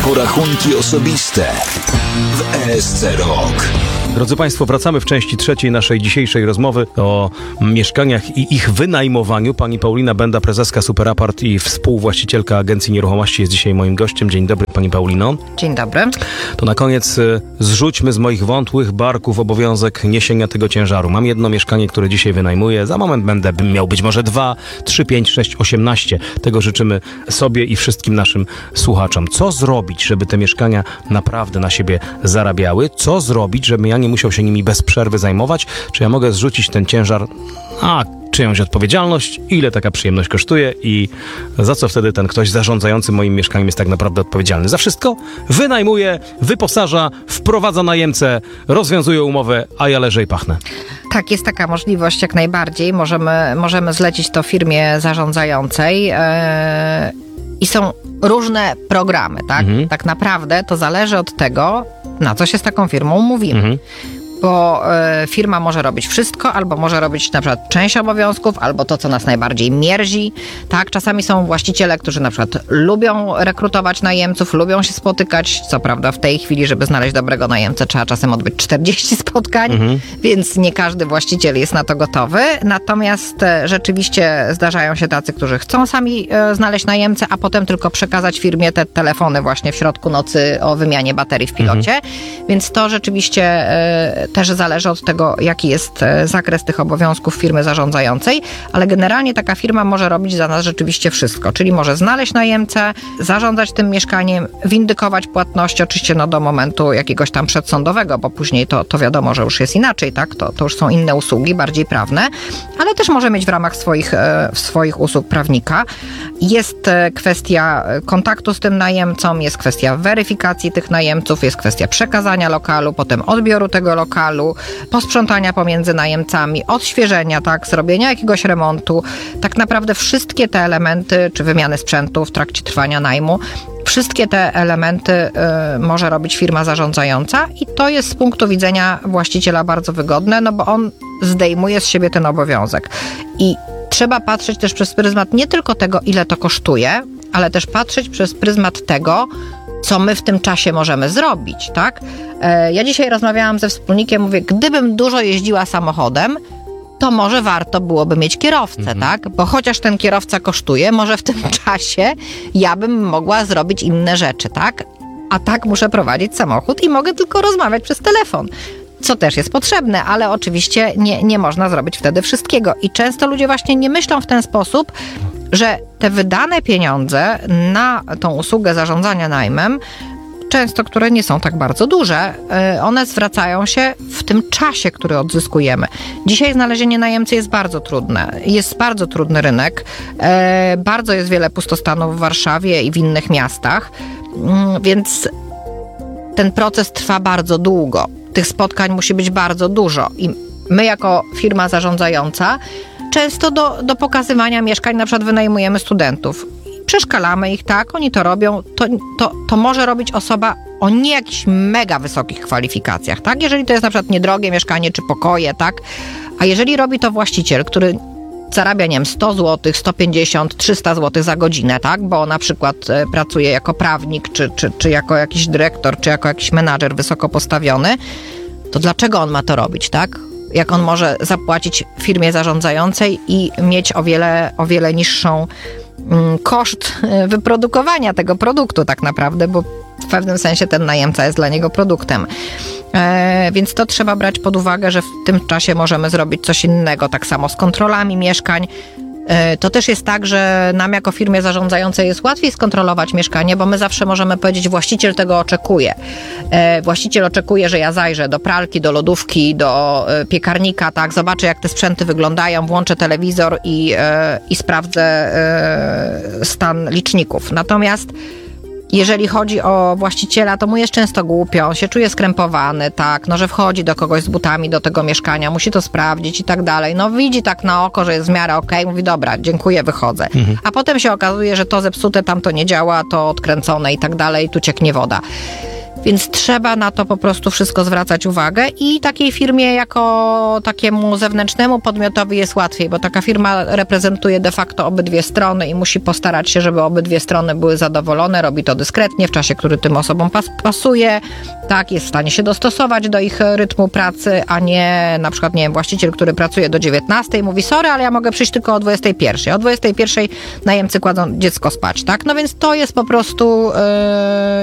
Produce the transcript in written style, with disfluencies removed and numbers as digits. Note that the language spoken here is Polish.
porachunki osobiste w ESC Rok. Drodzy Państwo, wracamy w części trzeciej naszej dzisiejszej rozmowy o mieszkaniach i ich wynajmowaniu. Pani Paulina Benda, prezeska Superapart i współwłaścicielka Agencji Nieruchomości, jest dzisiaj moim gościem. Dzień dobry, Pani Paulino. Dzień dobry. To na koniec zrzućmy z moich wątłych barków obowiązek niesienia tego ciężaru. Mam jedno mieszkanie, które dzisiaj wynajmuję. Za moment będę miał być może 2, 3, 5, 6, 18. Tego życzymy sobie i wszystkim naszym słuchaczom. Co zrobić, żeby te mieszkania naprawdę na siebie zarabiały? Co zrobić, żeby ja nie musiał się nimi bez przerwy zajmować? Czy ja mogę zrzucić ten ciężar na czyjąś odpowiedzialność? Ile taka przyjemność kosztuje? I za co wtedy ten ktoś zarządzający moim mieszkaniem jest tak naprawdę odpowiedzialny? Za wszystko? Wynajmuje, wyposaża, wprowadza najemcę, rozwiązuje umowę, a ja leżę i pachnę. Tak, jest taka możliwość jak najbardziej. Możemy zlecić to firmie zarządzającej. I są różne programy, tak? Tak naprawdę to zależy od tego, na co się z taką firmą umówimy. Bo firma może robić wszystko, albo może robić na przykład część obowiązków, albo to, co nas najbardziej mierzi. Tak, czasami są właściciele, którzy na przykład lubią rekrutować najemców, lubią się spotykać. Co prawda w tej chwili, żeby znaleźć dobrego najemcę, trzeba czasem odbyć 40 spotkań, więc nie każdy właściciel jest na to gotowy. Natomiast rzeczywiście zdarzają się tacy, którzy chcą sami znaleźć najemcę, a potem tylko przekazać firmie te telefony właśnie w środku nocy o wymianie baterii w pilocie. Więc to rzeczywiście też zależy od tego, jaki jest zakres tych obowiązków firmy zarządzającej, ale generalnie taka firma może robić za nas rzeczywiście wszystko, czyli może znaleźć najemcę, zarządzać tym mieszkaniem, windykować płatności, oczywiście do momentu jakiegoś tam przedsądowego, bo później to wiadomo, że już jest inaczej, tak? To już są inne usługi, bardziej prawne, ale też może mieć w ramach swoich usług prawnika. Jest kwestia kontaktu z tym najemcą, jest kwestia weryfikacji tych najemców, jest kwestia przekazania lokalu, potem odbioru tego lokalu, posprzątania pomiędzy najemcami, odświeżenia, tak, zrobienia jakiegoś remontu. Tak naprawdę wszystkie te elementy, czy wymiany sprzętu w trakcie trwania najmu, wszystkie te elementy może robić firma zarządzająca i to jest z punktu widzenia właściciela bardzo wygodne, no bo on zdejmuje z siebie ten obowiązek. I trzeba patrzeć też przez pryzmat nie tylko tego, ile to kosztuje, ale też patrzeć przez pryzmat tego, co my w tym czasie możemy zrobić, tak? Ja dzisiaj rozmawiałam ze wspólnikiem, mówię, gdybym dużo jeździła samochodem, to może warto byłoby mieć kierowcę, tak? Bo chociaż ten kierowca kosztuje, może w tym czasie ja bym mogła zrobić inne rzeczy, tak? A tak muszę prowadzić samochód i mogę tylko rozmawiać przez telefon. Co też jest potrzebne, ale oczywiście nie można zrobić wtedy wszystkiego. I często ludzie właśnie nie myślą w ten sposób, że te wydane pieniądze na tą usługę zarządzania najmem, często które nie są tak bardzo duże, one zwracają się w tym czasie, który odzyskujemy. Dzisiaj znalezienie najemcy jest bardzo trudne. Jest bardzo trudny rynek. Bardzo jest wiele pustostanów w Warszawie i w innych miastach, więc ten proces trwa bardzo długo. Tych spotkań musi być bardzo dużo i my jako firma zarządzająca często do pokazywania mieszkań na przykład wynajmujemy studentów. Przeszkalamy ich, tak, oni to robią. To może robić osoba o nie jakichś mega wysokich kwalifikacjach, tak? Jeżeli to jest na przykład niedrogie mieszkanie czy pokoje, tak? A jeżeli robi to właściciel, który zarabia, nie wiem, 100 zł, 150, 300 zł za godzinę, tak? Bo na przykład pracuje jako prawnik, czy jako jakiś dyrektor, czy jako jakiś menadżer wysoko postawiony, to dlaczego on ma to robić, tak? Jak on może zapłacić firmie zarządzającej i mieć o wiele niższą koszt wyprodukowania tego produktu tak naprawdę, bo w pewnym sensie ten najemca jest dla niego produktem. Więc to trzeba brać pod uwagę, że w tym czasie możemy zrobić coś innego. Tak samo z kontrolami mieszkań. To też jest tak, że nam jako firmie zarządzającej jest łatwiej skontrolować mieszkanie, bo my zawsze możemy powiedzieć, właściciel tego oczekuje. Właściciel oczekuje, że ja zajrzę do pralki, do lodówki, do piekarnika, tak, zobaczę jak te sprzęty wyglądają, włączę telewizor i sprawdzę stan liczników. Natomiast jeżeli chodzi o właściciela, to mu jest często głupio, on się czuje skrępowany, tak, no że wchodzi do kogoś z butami do tego mieszkania, musi to sprawdzić i tak dalej. No widzi tak na oko, że jest w miarę okej, mówi dobra, dziękuję, wychodzę. A potem się okazuje, że to zepsute, tamto nie działa, to odkręcone i tak dalej, tu cieknie woda. Więc trzeba na to po prostu wszystko zwracać uwagę i takiej firmie jako takiemu zewnętrznemu podmiotowi jest łatwiej, bo taka firma reprezentuje de facto obydwie strony i musi postarać się, żeby obydwie strony były zadowolone, robi to dyskretnie w czasie, który tym osobom pasuje, tak, jest w stanie się dostosować do ich rytmu pracy, a nie na przykład, nie wiem, właściciel, który pracuje do 19 mówi, sorry, ale ja mogę przyjść tylko o 21. O 21 najemcy kładą dziecko spać, tak? No więc to jest po prostu